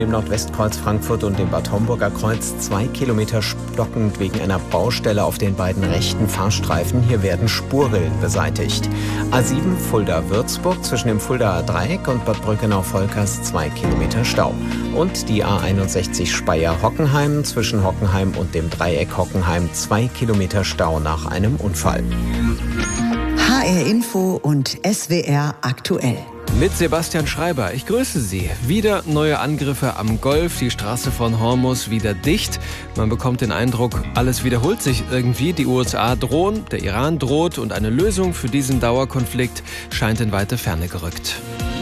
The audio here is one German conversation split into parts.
Im Nordwestkreuz Frankfurt und dem Bad Homburger Kreuz 2 Kilometer stockend wegen einer Baustelle auf den beiden rechten Fahrstreifen. Hier werden Spurrillen beseitigt. A7 Fulda-Würzburg zwischen dem Fuldaer Dreieck und Bad Brückenau-Volkers 2 Kilometer Stau. Und die A61 Speyer-Hockenheim zwischen Hockenheim und dem Dreieck Hockenheim 2 Kilometer Stau nach einem Unfall. HR Info und SWR aktuell. Mit Sebastian Schreiber. Ich grüße Sie. Wieder neue Angriffe am Golf, die Straße von Hormuz wieder dicht. Man bekommt den Eindruck, alles wiederholt sich irgendwie. Die USA drohen, der Iran droht und eine Lösung für diesen Dauerkonflikt scheint in weite Ferne gerückt.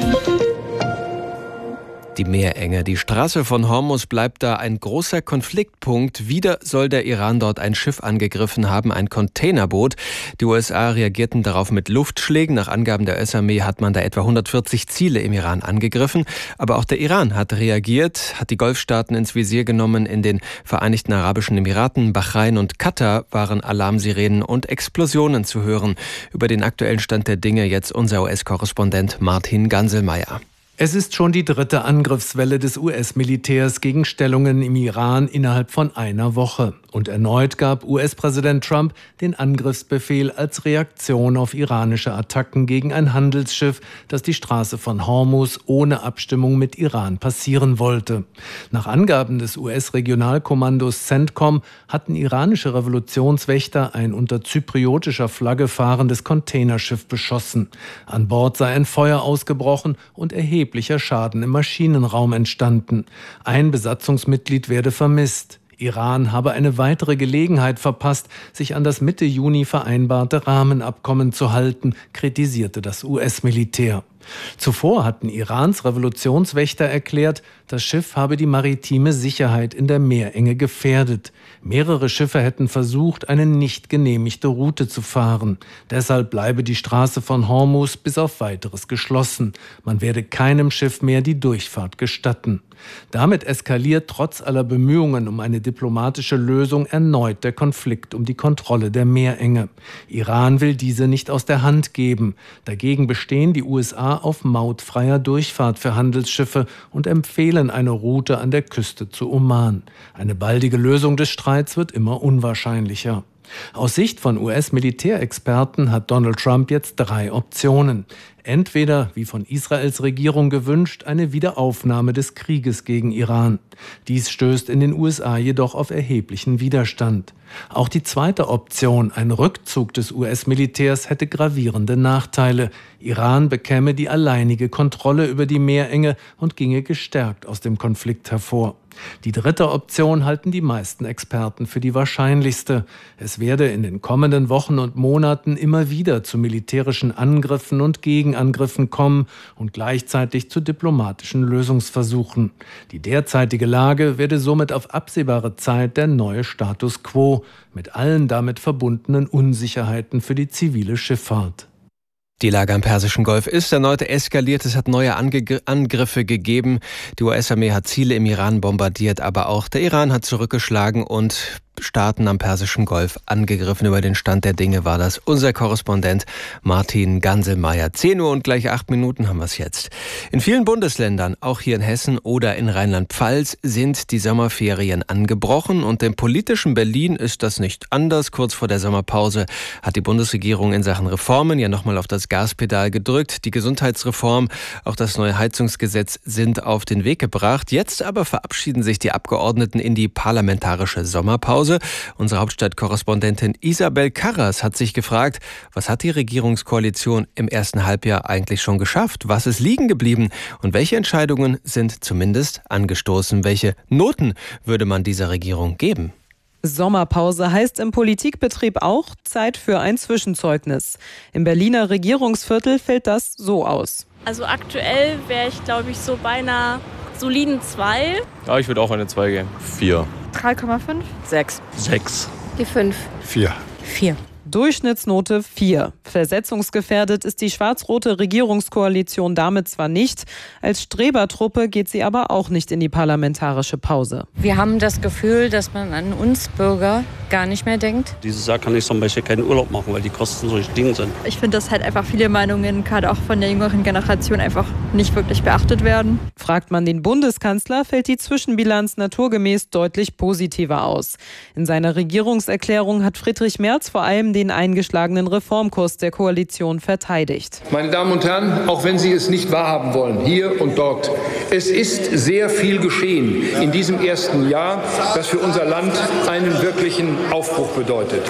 Die Meerenge. Die Straße von Hormuz bleibt da ein großer Konfliktpunkt. Wieder soll der Iran dort ein Schiff angegriffen haben, ein Containerboot. Die USA reagierten darauf mit Luftschlägen. Nach Angaben der US-Armee hat man da etwa 140 Ziele im Iran angegriffen. Aber auch der Iran hat reagiert, hat die Golfstaaten ins Visier genommen. In den Vereinigten Arabischen Emiraten, Bahrain und Katar waren Alarmsirenen und Explosionen zu hören. Über den aktuellen Stand der Dinge jetzt unser US-Korrespondent Martin Ganselmeier. Es ist schon die dritte Angriffswelle des US-Militärs gegen Stellungen im Iran innerhalb von einer Woche. Und erneut gab US-Präsident Trump den Angriffsbefehl als Reaktion auf iranische Attacken gegen ein Handelsschiff, das die Straße von Hormuz ohne Abstimmung mit Iran passieren wollte. Nach Angaben des US-Regionalkommandos CENTCOM hatten iranische Revolutionswächter ein unter zypriotischer Flagge fahrendes Containerschiff beschossen. An Bord sei ein Feuer ausgebrochen und erheblicher Schaden im Maschinenraum entstanden. Ein Besatzungsmitglied werde vermisst. Iran habe eine weitere Gelegenheit verpasst, sich an das Mitte Juni vereinbarte Rahmenabkommen zu halten, kritisierte das US-Militär. Zuvor hatten Irans Revolutionswächter erklärt, das Schiff habe die maritime Sicherheit in der Meerenge gefährdet. Mehrere Schiffe hätten versucht, eine nicht genehmigte Route zu fahren. Deshalb bleibe die Straße von Hormuz bis auf Weiteres geschlossen. Man werde keinem Schiff mehr die Durchfahrt gestatten. Damit eskaliert trotz aller Bemühungen um eine diplomatische Lösung erneut der Konflikt um die Kontrolle der Meerenge. Iran will diese nicht aus der Hand geben. Dagegen bestehen die USA auf mautfreier Durchfahrt für Handelsschiffe und empfehlen eine Route an der Küste zu Oman. Eine baldige Lösung des Streits wird immer unwahrscheinlicher. Aus Sicht von US-Militärexperten hat Donald Trump jetzt 3 Optionen. Entweder, wie von Israels Regierung gewünscht, eine Wiederaufnahme des Krieges gegen Iran. Dies stößt in den USA jedoch auf erheblichen Widerstand. Auch die zweite Option, ein Rückzug des US-Militärs, hätte gravierende Nachteile. Iran bekäme die alleinige Kontrolle über die Meerenge und ginge gestärkt aus dem Konflikt hervor. Die dritte Option halten die meisten Experten für die wahrscheinlichste. Es werde in den kommenden Wochen und Monaten immer wieder zu militärischen Angriffen und Gegenangriffen kommen und gleichzeitig zu diplomatischen Lösungsversuchen. Die derzeitige Lage werde somit auf absehbare Zeit der neue Status quo, mit allen damit verbundenen Unsicherheiten für die zivile Schifffahrt. Die Lage am Persischen Golf ist erneut eskaliert. Es hat neue Angriffe gegeben. Die US-Armee hat Ziele im Iran bombardiert, aber auch der Iran hat zurückgeschlagen und Staaten am Persischen Golf angegriffen. Über den Stand der Dinge war das unser Korrespondent Martin Ganselmeier. 10 Uhr und gleich 8 Minuten haben wir es jetzt. In vielen Bundesländern, auch hier in Hessen oder in Rheinland-Pfalz, sind die Sommerferien angebrochen. Und im politischen Berlin ist das nicht anders. Kurz vor der Sommerpause hat die Bundesregierung in Sachen Reformen ja nochmal auf das Gaspedal gedrückt. Die Gesundheitsreform, auch das neue Heizungsgesetz sind auf den Weg gebracht. Jetzt aber verabschieden sich die Abgeordneten in die parlamentarische Sommerpause. Unsere Hauptstadtkorrespondentin Isabel Karras hat sich gefragt, was hat die Regierungskoalition im ersten Halbjahr eigentlich schon geschafft? Was ist liegen geblieben? Und welche Entscheidungen sind zumindest angestoßen? Welche Noten würde man dieser Regierung geben? Sommerpause heißt im Politikbetrieb auch Zeit für ein Zwischenzeugnis. Im Berliner Regierungsviertel fällt das so aus. Also aktuell wäre ich, glaube ich, so bei einer soliden 2. Ja, ich würde auch eine 2 geben. 4. 3,5. 6. 6. Die 5. 4. 4. Durchschnittsnote 4. Versetzungsgefährdet ist die schwarz-rote Regierungskoalition damit zwar nicht, als Strebertruppe geht sie aber auch nicht in die parlamentarische Pause. Wir haben das Gefühl, dass man an uns Bürger gar nicht mehr denkt. Dieses Jahr kann ich zum Beispiel keinen Urlaub machen, weil die Kosten so gestiegen sind. Ich finde, dass halt einfach viele Meinungen, gerade auch von der jüngeren Generation, einfach nicht wirklich beachtet werden. Fragt man den Bundeskanzler, fällt die Zwischenbilanz naturgemäß deutlich positiver aus. In seiner Regierungserklärung hat Friedrich Merz vor allem den eingeschlagenen Reformkurs der Koalition verteidigt. Meine Damen und Herren, auch wenn Sie es nicht wahrhaben wollen, hier und dort, es ist sehr viel geschehen in diesem ersten Jahr, das für unser Land einen wirklichen Aufbruch bedeutet.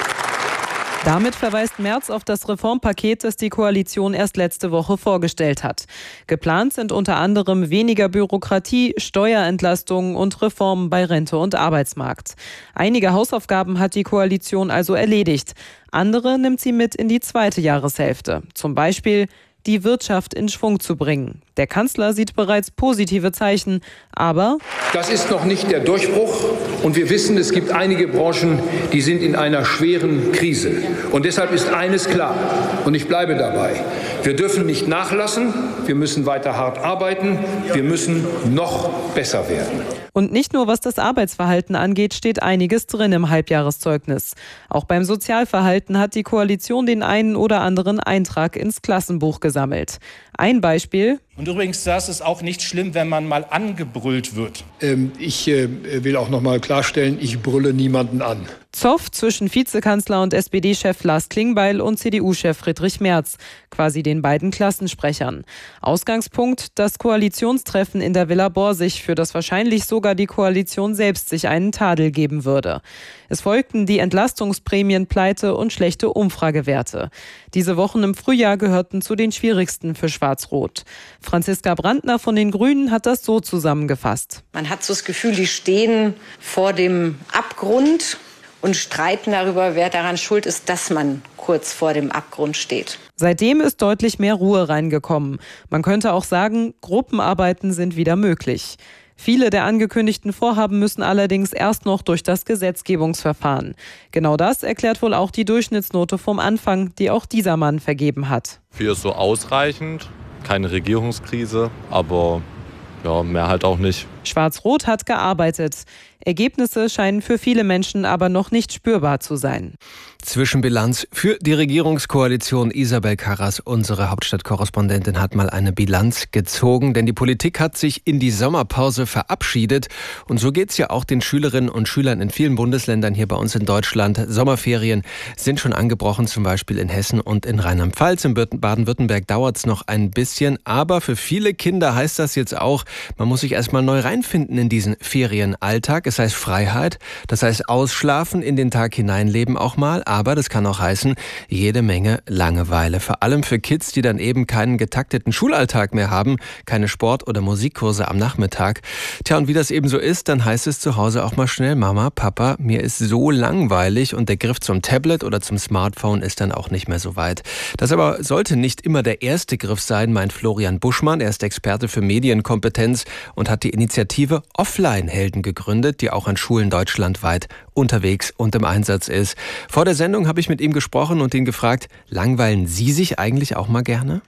Damit verweist Merz auf das Reformpaket, das die Koalition erst letzte Woche vorgestellt hat. Geplant sind unter anderem weniger Bürokratie, Steuerentlastungen und Reformen bei Rente und Arbeitsmarkt. Einige Hausaufgaben hat die Koalition also erledigt. Andere nimmt sie mit in die zweite Jahreshälfte. Zum Beispiel die Wirtschaft in Schwung zu bringen. Der Kanzler sieht bereits positive Zeichen, aber das ist noch nicht der Durchbruch und wir wissen, es gibt einige Branchen, die sind in einer schweren Krise. Und deshalb ist eines klar und ich bleibe dabei. Wir dürfen nicht nachlassen, wir müssen weiter hart arbeiten, wir müssen noch besser werden. Und nicht nur was das Arbeitsverhalten angeht, steht einiges drin im Halbjahreszeugnis. Auch beim Sozialverhalten hat die Koalition den einen oder anderen Eintrag ins Klassenbuch gesammelt. Ein Beispiel. Und übrigens, das ist auch nicht schlimm, wenn man mal angebrüllt wird. Ich will auch noch mal klarstellen, ich brülle niemanden an. Zoff zwischen Vizekanzler und SPD-Chef Lars Klingbeil und CDU-Chef Friedrich Merz, quasi den beiden Klassensprechern. Ausgangspunkt, das Koalitionstreffen in der Villa Borsig, für das wahrscheinlich sogar die Koalition selbst sich einen Tadel geben würde. Es folgten die Entlastungsprämienpleite und schlechte Umfragewerte. Diese Wochen im Frühjahr gehörten zu den schwierigsten für Schwarz-Rot. Franziska Brandner von den Grünen hat das so zusammengefasst. Man hat so das Gefühl, die stehen vor dem Abgrund und streiten darüber, wer daran schuld ist, dass man kurz vor dem Abgrund steht. Seitdem ist deutlich mehr Ruhe reingekommen. Man könnte auch sagen, Gruppenarbeiten sind wieder möglich. Viele der angekündigten Vorhaben müssen allerdings erst noch durch das Gesetzgebungsverfahren. Genau das erklärt wohl auch die Durchschnittsnote vom Anfang, die auch dieser Mann vergeben hat. 4 ist so ausreichend, keine Regierungskrise, aber ja, mehr halt auch nicht. Schwarz-Rot hat gearbeitet. Ergebnisse scheinen für viele Menschen aber noch nicht spürbar zu sein. Zwischenbilanz für die Regierungskoalition. Isabel Karras, unsere Hauptstadtkorrespondentin, hat mal eine Bilanz gezogen, denn die Politik hat sich in die Sommerpause verabschiedet. Und so geht's ja auch den Schülerinnen und Schülern in vielen Bundesländern hier bei uns in Deutschland. Sommerferien sind schon angebrochen, zum Beispiel in Hessen und in Rheinland-Pfalz. In Baden-Württemberg dauert's noch ein bisschen. Aber für viele Kinder heißt das jetzt auch, man muss sich erstmal neu reinfinden in diesen Ferienalltag. Es heißt Freiheit, das heißt Ausschlafen, in den Tag hineinleben auch mal. Aber das kann auch heißen, jede Menge Langeweile. Vor allem für Kids, die dann eben keinen getakteten Schulalltag mehr haben, keine Sport- oder Musikkurse am Nachmittag. Tja, und wie das eben so ist, dann heißt es zu Hause auch mal schnell, Mama, Papa, mir ist so langweilig, und der Griff zum Tablet oder zum Smartphone ist dann auch nicht mehr so weit. Das aber sollte nicht immer der erste Griff sein, meint Florian Buschmann. Er ist Experte für Medienkompetenz und hat die Initiative Offline-Helden gegründet, die auch an Schulen deutschlandweit unterwegs und im Einsatz ist. Vor der Sendung habe ich mit ihm gesprochen und ihn gefragt, langweilen Sie sich eigentlich auch mal gerne?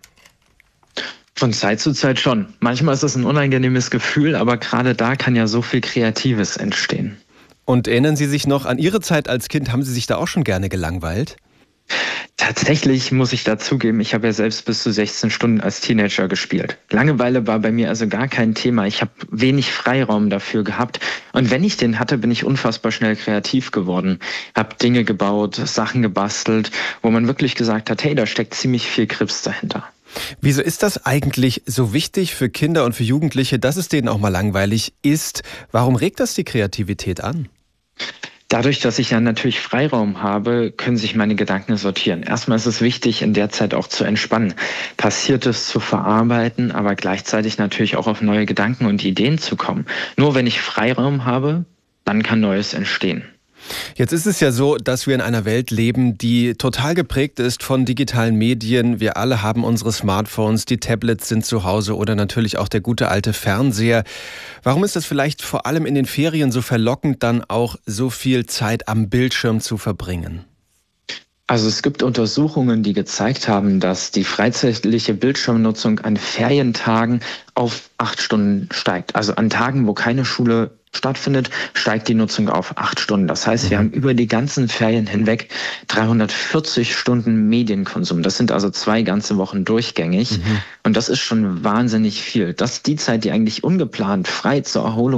Von Zeit zu Zeit schon. Manchmal ist es ein unangenehmes Gefühl, aber gerade da kann ja so viel Kreatives entstehen. Und erinnern Sie sich noch an Ihre Zeit als Kind? Haben Sie sich da auch schon gerne gelangweilt? Tatsächlich muss ich dazugeben, ich habe ja selbst bis zu 16 Stunden als Teenager gespielt. Langeweile war bei mir also gar kein Thema. Ich habe wenig Freiraum dafür gehabt. Und wenn ich den hatte, bin ich unfassbar schnell kreativ geworden. Habe Dinge gebaut, Sachen gebastelt, wo man wirklich gesagt hat, hey, da steckt ziemlich viel Grips dahinter. Wieso ist das eigentlich so wichtig für Kinder und für Jugendliche, dass es denen auch mal langweilig ist? Warum regt das die Kreativität an? Dadurch, dass ich ja natürlich Freiraum habe, können sich meine Gedanken sortieren. Erstmal ist es wichtig, in der Zeit auch zu entspannen, Passiertes zu verarbeiten, aber gleichzeitig natürlich auch auf neue Gedanken und Ideen zu kommen. Nur wenn ich Freiraum habe, dann kann Neues entstehen. Jetzt ist es ja so, dass wir in einer Welt leben, die total geprägt ist von digitalen Medien. Wir alle haben unsere Smartphones, die Tablets sind zu Hause oder natürlich auch der gute alte Fernseher. Warum ist das vielleicht vor allem in den Ferien so verlockend, dann auch so viel Zeit am Bildschirm zu verbringen? Also es gibt Untersuchungen, die gezeigt haben, dass die freizeitliche Bildschirmnutzung an Ferientagen auf 8 Stunden steigt. Also an Tagen, wo keine Schule stattfindet, steigt die Nutzung auf 8 Stunden. Das heißt, wir haben über die ganzen Ferien hinweg 340 Stunden Medienkonsum. Das sind also 2 ganze Wochen durchgängig. Und das ist schon wahnsinnig viel. Das ist die Zeit, die eigentlich ungeplant frei zur Erholung